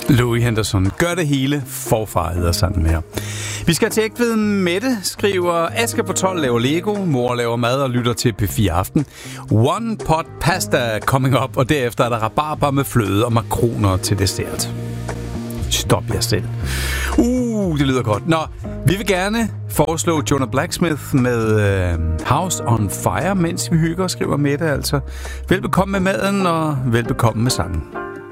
Louis Henderson gør det hele forfra, hedder sangen her. Vi skal til Ægtved. Mette skriver: Aske på 12 laver Lego, mor laver mad og lytter til P4 Aften. One pot pasta coming up, og derefter er der rabarber med fløde og makroner til dessert. Stop jer selv. Det lyder godt. Nå, vi vil gerne foreslå Jonah Blacksmith med House on Fire, mens vi hygger, skriver Mette altså. Velbekomme med maden og velbekomme med sangen.